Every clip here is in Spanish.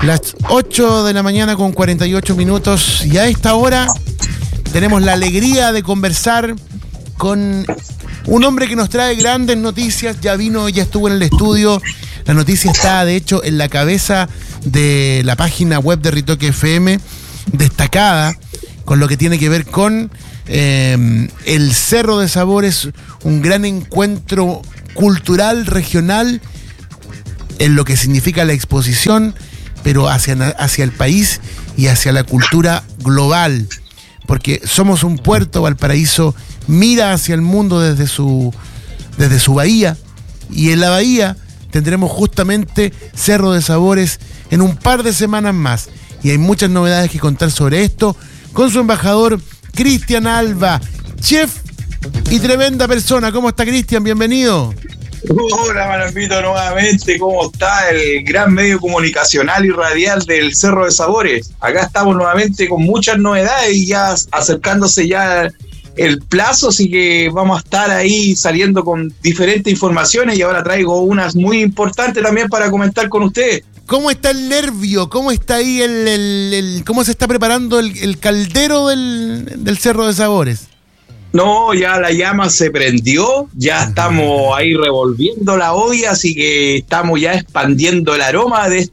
Las 8 de la mañana con 48 minutos y a esta hora tenemos la alegría de conversar con un hombre que nos trae grandes noticias. Ya vino, ya estuvo en el estudio. La noticia está, de hecho, en la cabeza de la página web de Ritoque FM, destacada con lo que tiene que ver con el Cerro de Sabores, un gran encuentro cultural, regional, en lo que significa la exposición, pero hacia el país y hacia la cultura global, porque somos un puerto. Valparaíso mira hacia el mundo desde su bahía, y en la bahía tendremos justamente Cerro de Sabores en un par de semanas más, y hay muchas novedades que contar sobre esto con su embajador Cristian Alba, chef y tremenda persona. ¿Cómo está, Cristian? Bienvenido. Hola, Malambito, nuevamente. ¿Cómo está el gran medio comunicacional y radial del Cerro de Sabores? Acá estamos nuevamente con muchas novedades y ya acercándose ya el plazo, así que vamos a estar ahí saliendo con diferentes informaciones, y ahora traigo unas muy importantes también para comentar con ustedes. ¿Cómo está el nervio? ¿Cómo está ahí cómo se está preparando el caldero del Cerro de Sabores? No, ya la llama se prendió, ya estamos ahí revolviendo la olla, así que estamos ya expandiendo el aroma de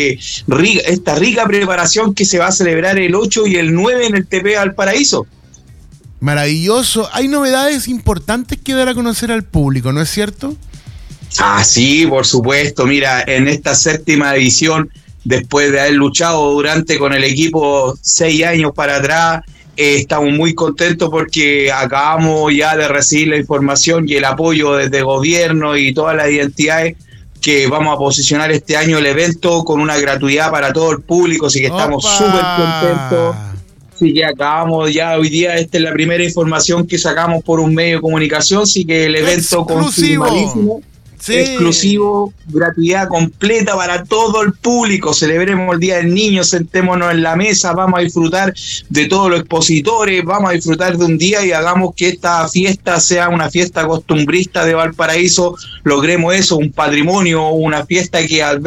esta rica preparación que se va a celebrar el 8 y el 9 en el TP Valparaíso. Maravilloso. Hay novedades importantes que dar a conocer al público, ¿no es cierto? Ah, sí, por supuesto. Mira, en esta 7ª edición, después de haber luchado con el equipo 6 años para atrás, estamos muy contentos porque acabamos ya de recibir la información y el apoyo desde gobierno y todas las entidades que vamos a posicionar este año el evento con una gratuidad para todo el público, así que estamos súper contentos. Así que acabamos ya hoy día, esta es la primera información que sacamos por un medio de comunicación, así que el evento confirmadísimo. Sí. Exclusivo, gratuidad completa para todo el público. Celebremos el Día del Niño, sentémonos en la mesa, vamos a disfrutar de todos los expositores, vamos a disfrutar de un día y hagamos que esta fiesta sea una fiesta costumbrista de Valparaíso. Logremos eso, un patrimonio, una fiesta que va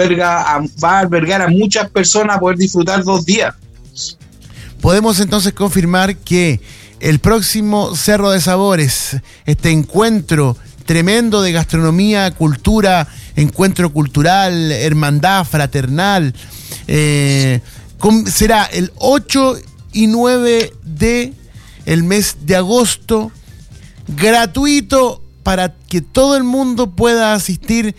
a albergar a muchas personas a poder disfrutar 2 días. Podemos entonces confirmar que el próximo Cerro de Sabores, este encuentro tremendo de gastronomía, cultura, encuentro cultural, hermandad, fraternal, será el 8 y 9 de el mes de agosto, gratuito para que todo el mundo pueda asistir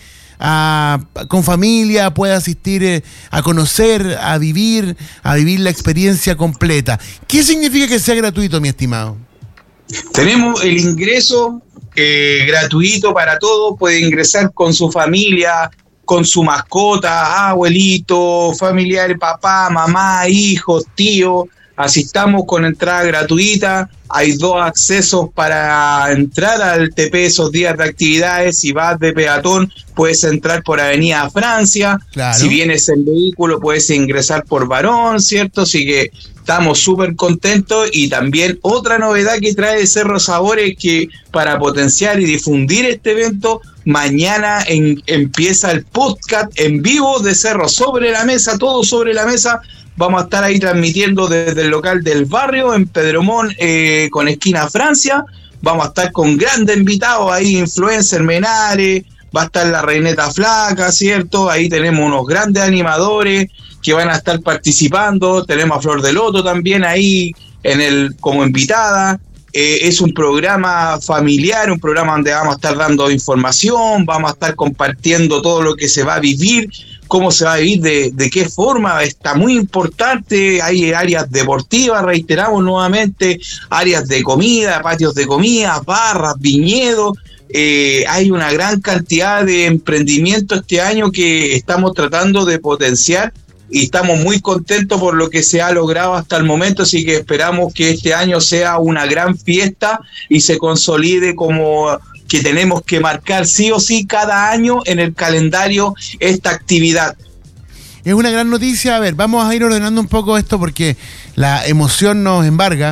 con familia, pueda asistir a conocer, a vivir la experiencia completa. ¿Qué significa que sea gratuito, mi estimado? Tenemos el ingreso gratuito para todos. Puede ingresar con su familia, con su mascota, abuelito, familiar, papá, mamá, hijos, tíos. Asistamos con entrada gratuita. Hay 2 accesos para entrar al TP esos días de actividades. Si vas de peatón, puedes entrar por Avenida Francia. Claro. Si vienes en vehículo, puedes ingresar por Barón, ¿cierto? Así que estamos súper contentos. Y también otra novedad que trae Cerro Sabores, que para potenciar y difundir este evento, mañana empieza el podcast en vivo de Cerro Sobre la Mesa, todo sobre la mesa. Vamos a estar ahí transmitiendo desde el local del barrio en Pedromón, con esquina Francia. Vamos a estar con grandes invitados ahí, influencer Menares, va a estar la Reineta Flaca, ¿cierto? Ahí tenemos unos grandes animadores que van a estar participando. Tenemos a Flor de Loto también ahí como invitada. Es un programa familiar, un programa donde vamos a estar dando información, vamos a estar compartiendo todo lo que se va a vivir, cómo se va a vivir, de qué forma. Está muy importante. Hay áreas deportivas, reiteramos nuevamente, áreas de comida, patios de comida, barras, viñedos. Hay una gran cantidad de emprendimientos este año que estamos tratando de potenciar, y estamos muy contentos por lo que se ha logrado hasta el momento, así que esperamos que este año sea una gran fiesta y se consolide como que tenemos que marcar sí o sí cada año en el calendario esta actividad. Es una gran noticia. A ver, vamos a ir ordenando un poco esto porque la emoción nos embarga.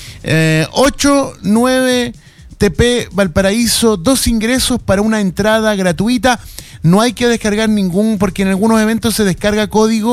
8, 9 TP Valparaíso, 2 ingresos para una entrada gratuita. No hay que descargar ningún, porque en algunos eventos se descarga código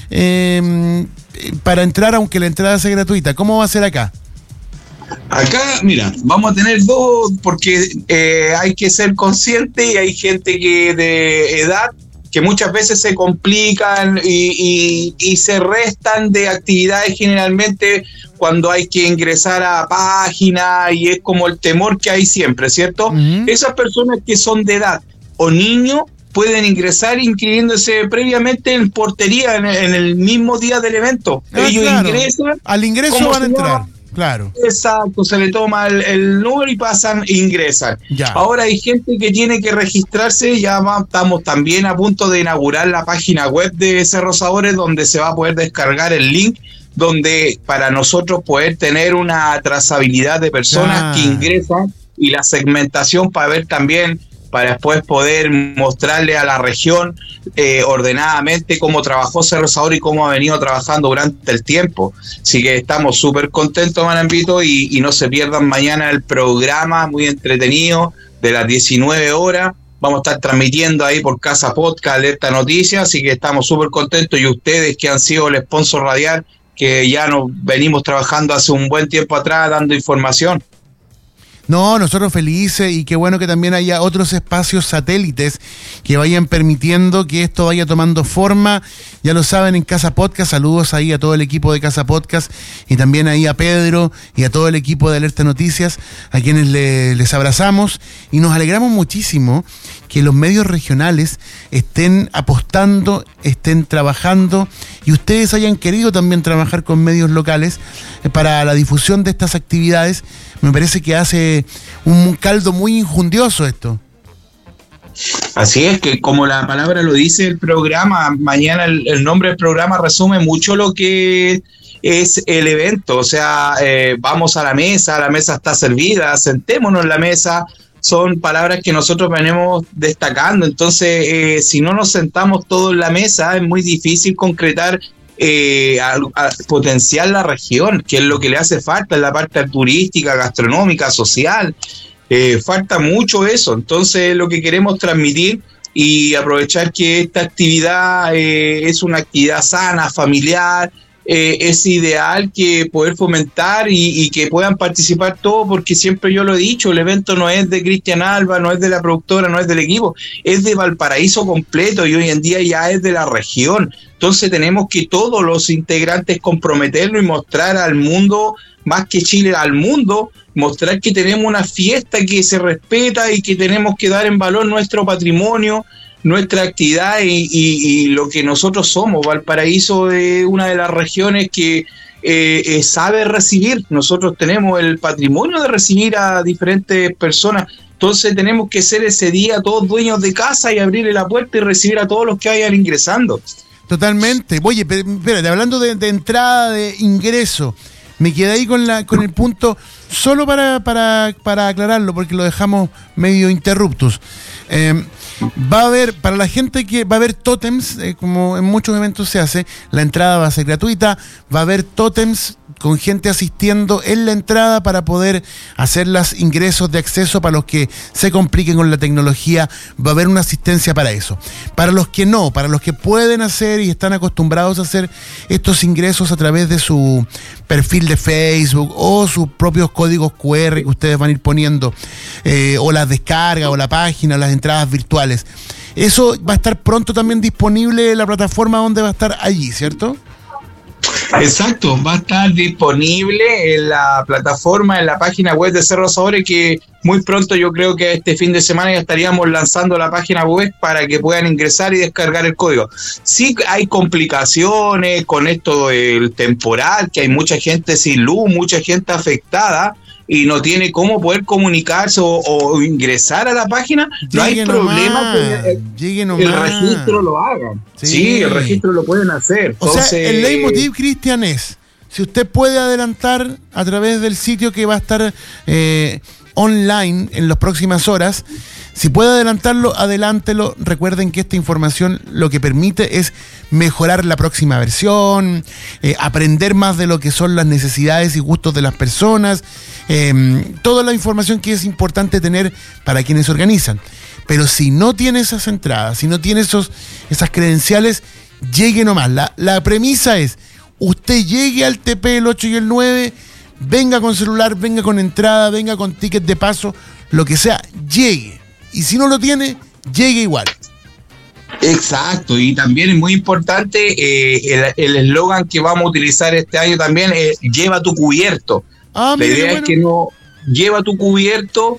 para entrar, aunque la entrada sea gratuita? ¿Cómo va a ser acá? Acá, mira, vamos a tener dos, porque hay que ser consciente y hay gente que de edad que muchas veces se complican y se restan de actividades generalmente cuando hay que ingresar a página, y es como el temor que hay siempre, ¿cierto? Uh-huh. Esas personas que son de edad o niños pueden ingresar inscribiéndose previamente en portería en el mismo día del evento. Ellos ingresan. Al ingreso van a entrar. Claro. Exacto, se le toma el número y pasan, ingresan. Ya. Ahora hay gente que tiene que registrarse, estamos también a punto de inaugurar la página web de Cerro Sabores, donde se va a poder descargar el link, donde para nosotros poder tener una trazabilidad de personas que ingresan y la segmentación para ver también, para después poder mostrarle a la región ordenadamente cómo trabajó Cerro Sabores y cómo ha venido trabajando durante el tiempo. Así que estamos súper contentos, Manambito, y no se pierdan mañana el programa muy entretenido de las 19 horas. Vamos a estar transmitiendo ahí por Casa Podcast, Alerta Noticias, así que estamos súper contentos, y ustedes que han sido el sponsor radial, que ya nos venimos trabajando hace un buen tiempo atrás dando información. No, nosotros felices, y qué bueno que también haya otros espacios satélites que vayan permitiendo que esto vaya tomando forma. Ya lo saben, en Casa Podcast, saludos ahí a todo el equipo de Casa Podcast, y también ahí a Pedro y a todo el equipo de Alerta Noticias, a quienes les abrazamos, y nos alegramos muchísimo que los medios regionales estén apostando, estén trabajando, y ustedes hayan querido también trabajar con medios locales para la difusión de estas actividades. Me parece que hace un caldo muy injundioso esto. Así es, que como la palabra lo dice el programa, mañana el nombre del programa resume mucho lo que es el evento. O sea, vamos a la mesa está servida, sentémonos en la mesa. Son palabras que nosotros venimos destacando. Entonces, si no nos sentamos todos en la mesa, es muy difícil concretar, a potenciar la región, que es lo que le hace falta en la parte turística, gastronómica, social. Falta mucho eso. Entonces, lo que queremos transmitir y aprovechar que esta actividad es una actividad sana, familiar. Es ideal que poder fomentar y que puedan participar todos, porque siempre yo lo he dicho, el evento no es de Cristian Alba, no es de la productora, no es del equipo, es de Valparaíso completo, y hoy en día ya es de la región. Entonces tenemos que todos los integrantes comprometernos y mostrar al mundo, más que Chile, al mundo, mostrar que tenemos una fiesta que se respeta y que tenemos que dar en valor nuestro patrimonio, nuestra actividad y lo que nosotros somos. Valparaíso es una de las regiones que sabe recibir. Nosotros tenemos el patrimonio de recibir a diferentes personas. Entonces tenemos que ser ese día todos dueños de casa y abrirle la puerta y recibir a todos los que vayan ingresando. Totalmente. Oye, espérate, hablando de entrada, de ingreso, me quedé ahí con el punto, solo para aclararlo, porque lo dejamos medio interruptus. Va a haber, para la gente que va a haber tótems, como en muchos eventos se hace, la entrada va a ser gratuita, va a haber tótems con gente asistiendo en la entrada para poder hacer los ingresos de acceso. Para los que se compliquen con la tecnología, va a haber una asistencia para eso. Para los que no, para los que pueden hacer y están acostumbrados a hacer estos ingresos a través de su perfil de Facebook o sus propios códigos QR que ustedes van a ir poniendo, o las descargas o la página, las entradas virtuales, eso va a estar pronto también disponible en la plataforma donde va a estar allí, ¿cierto? Exacto, va a estar disponible en la plataforma, en la página web de Cerro Sabores, que muy pronto, yo creo que este fin de semana ya estaríamos lanzando la página web para que puedan ingresar y descargar el código. Sí hay complicaciones con esto del temporal, que hay mucha gente sin luz, mucha gente afectada y no tiene cómo poder comunicarse o ingresar a la página. No hay problema que el registro lo hagan. Sí, el registro lo pueden hacer. Entonces, o sea, el leitmotiv, Cristian, es, si usted puede adelantar a través del sitio que va a estar online en las próximas horas, si puede adelantarlo, adelántelo. Recuerden que esta información lo que permite es mejorar la próxima versión, aprender más de lo que son las necesidades y gustos de las personas, toda la información que es importante tener para quienes organizan. Pero si no tiene esas entradas, si no tiene esas credenciales, llegue nomás. La premisa es, usted llegue al TP el 8 y el 9, venga con celular, venga con entrada, venga con ticket de paso, lo que sea, llegue. Y si no lo tiene, llegue igual. Exacto, y también es muy importante el eslogan que vamos a utilizar este año también es lleva tu cubierto. La idea es que no lleva tu cubierto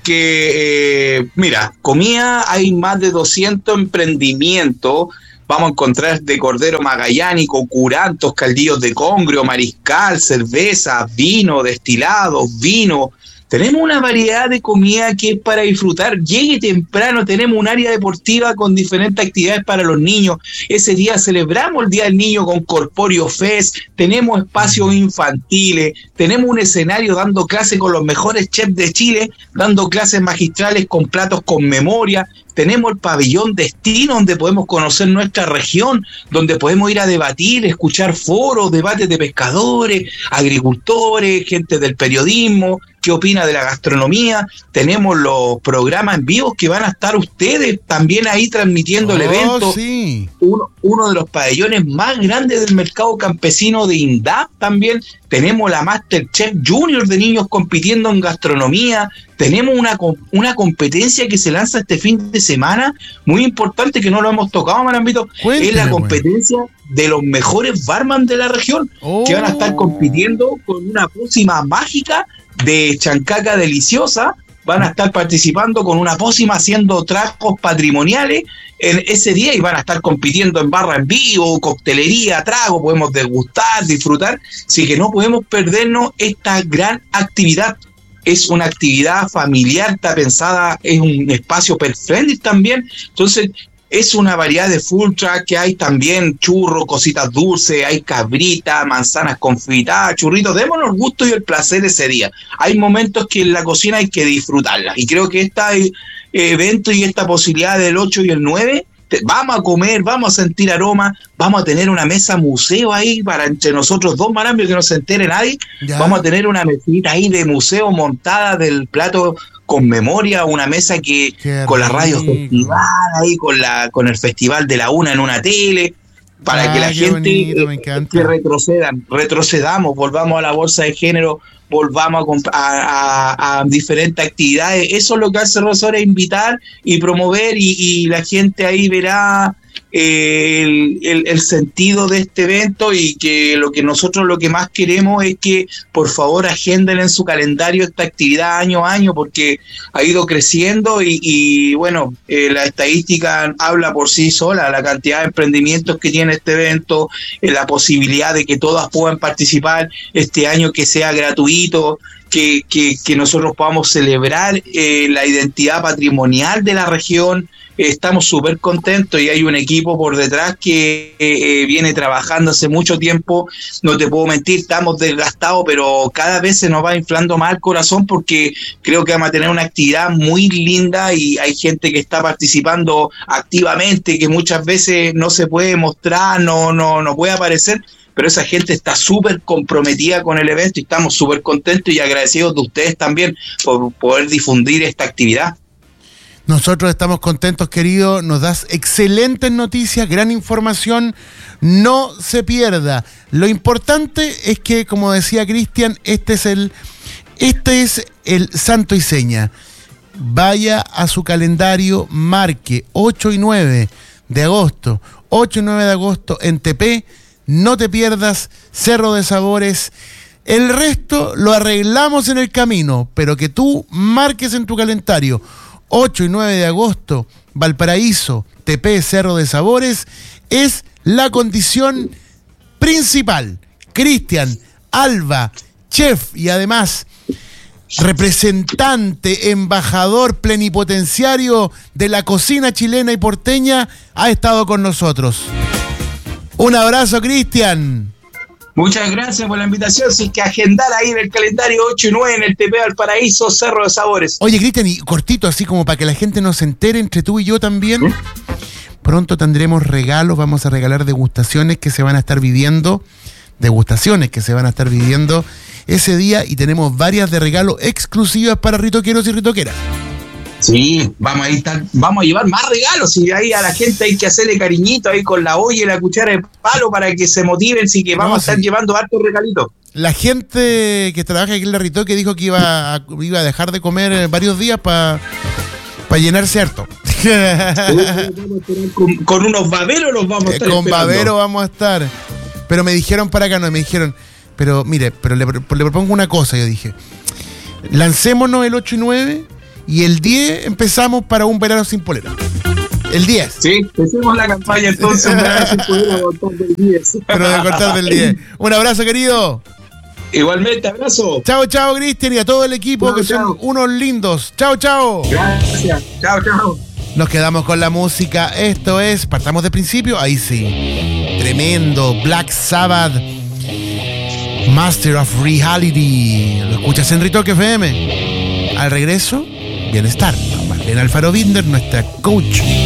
porque, mira, comida hay más de 200 emprendimientos. Vamos a encontrar de cordero magallánico, curantos, caldillos de congrio, mariscal, cerveza, vino, destilados, vino. Tenemos una variedad de comida que es para disfrutar. Llegue temprano, tenemos un área deportiva con diferentes actividades para los niños. Ese día celebramos el Día del Niño con Corpóreo Fest, tenemos espacios infantiles, tenemos un escenario dando clases con los mejores chefs de Chile, dando clases magistrales con platos con memoria. Tenemos el pabellón Destino, donde podemos conocer nuestra región, donde podemos ir a debatir, escuchar foros, debates de pescadores, agricultores, gente del periodismo, qué opina de la gastronomía. Tenemos los programas en vivo que van a estar ustedes también ahí transmitiendo el evento. Sí. Uno de los pabellones más grandes del mercado campesino de INDAP también. Tenemos la Masterchef Junior de niños compitiendo en gastronomía. Tenemos una competencia que se lanza este fin de semana, muy importante, que no lo hemos tocado, Marambito. Es la competencia de los mejores barman de la región, que van a estar compitiendo con una pócima mágica de chancaca deliciosa. Van a estar participando con una pócima haciendo tragos patrimoniales en ese día y van a estar compitiendo en barra en vivo, coctelería, trago, podemos degustar, disfrutar, así que no podemos perdernos esta gran actividad. Es una actividad familiar, está pensada, es un espacio pet friendly también, entonces es una variedad de food truck que hay también, churros, cositas dulces, hay cabrita, manzanas confitadas, churritos. Démonos el gusto y el placer ese día. Hay momentos que en la cocina hay que disfrutarla. Y creo que este evento y esta posibilidad del 8 y el 9, vamos a comer, vamos a sentir aroma, vamos a tener una mesa museo ahí para entre nosotros dos, Marambio, que no se entere nadie. Ya. Vamos a tener una mesita ahí de museo montada del plato con memoria, una mesa que con la radio festival ahí, con el festival de la una en una tele, para que la gente que retrocedamos, volvamos a la bolsa de género, volvamos a diferentes actividades. Eso es lo que hace Rosora, invitar y promover, y la gente ahí verá el sentido de este evento, y que nosotros lo que más queremos es que por favor agenden en su calendario esta actividad año a año, porque ha ido creciendo y bueno, la estadística habla por sí sola, la cantidad de emprendimientos que tiene este evento, la posibilidad de que todas puedan participar este año, que sea gratuito, que nosotros podamos celebrar la identidad patrimonial de la región. Estamos súper contentos y hay un equipo por detrás que viene trabajando hace mucho tiempo. No te puedo mentir, estamos desgastados, pero cada vez se nos va inflando más el corazón, porque creo que vamos a tener una actividad muy linda y hay gente que está participando activamente, que muchas veces no se puede mostrar, no puede aparecer, pero esa gente está súper comprometida con el evento y estamos súper contentos y agradecidos de ustedes también por poder difundir esta actividad. Nosotros estamos contentos, querido, nos das excelentes noticias, gran información, no se pierda. Lo importante es que, como decía Cristian, este es el santo y seña. Vaya a su calendario, marque 8 y 9 de agosto, 8 y 9 de agosto en TP, no te pierdas Cerro de Sabores. El resto lo arreglamos en el camino, pero que tú marques en tu calendario 8 y 9 de agosto, Valparaíso, TP, Cerro de Sabores, es la condición principal. Cristian, Alba, chef y además representante, embajador plenipotenciario de la cocina chilena y porteña, ha estado con nosotros. Un abrazo, Cristian. Muchas gracias por la invitación. Sí, que agendar ahí en el calendario 8 y 9 en el TP Valparaíso, Cerro de Sabores. Oye, Cristian, y cortito, así como para que la gente nos entere entre tú y yo también. Pronto tendremos regalos, vamos a regalar degustaciones que se van a estar viviendo ese día, y tenemos varias de regalos exclusivas para ritoqueros y ritoqueras. Sí, vamos a llevar más regalos y ahí a la gente hay que hacerle cariñito ahí con la olla y la cuchara de palo para que se motiven, sí que vamos a estar llevando hartos regalitos. La gente que trabaja aquí en la Ritoque dijo que iba a dejar de comer varios días para llenarse harto. Con unos baberos los vamos a estar con baberos vamos a estar. Pero me dijeron para acá, no, me dijeron, pero mire, le propongo una cosa, yo dije, lancémonos el 8 y 9 y el 10 empezamos para un verano sin polera. El 10. Sí, empecemos la campaña entonces, un verano sin polera, cortar del 10. Pero de cortar del 10. Un abrazo, querido. Igualmente, abrazo. Chao, chao, Cristian, y a todo el equipo, chao, que son unos lindos. Chao, chao. Gracias. Chao, chao. Nos quedamos con la música. Esto es, partamos de principio, ahí sí. Tremendo, Black Sabbath, Master of Reality. Lo escuchas en Ritoque FM. Al regreso, bienestar. Marlene Alfaro Binder, nuestra coach.